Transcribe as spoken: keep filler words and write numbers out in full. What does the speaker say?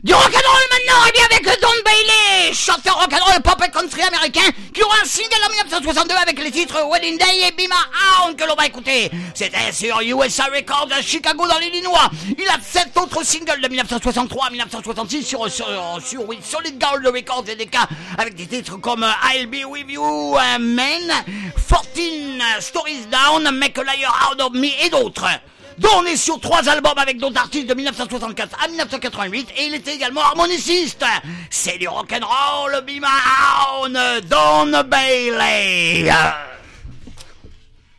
Du rock'n'roll maintenant, et bien avec Don Bailey, chanteur rock'n'roll pop et country américain, qui aura un single en dix-neuf cent soixante-deux avec les titres Wedding Day et Be My Own que l'on va écouter. C'était sur U S A Records à Chicago dans l'Illinois. Il a sept autres singles de dix-neuf cent soixante-trois à dix-neuf cent soixante-six sur, sur, sur oui, Solid Gold Records et des cas avec des titres comme I'll Be With You, uh, Man, fourteen Stories Down, Make a Liar Out of Me et d'autres. Dont on est sur trois albums avec d'autres artistes de dix-neuf cent soixante-quatre à dix-neuf cent quatre-vingt-huit et il était également harmoniciste. C'est du rock'n'roll, Be My Own, Don Bailey.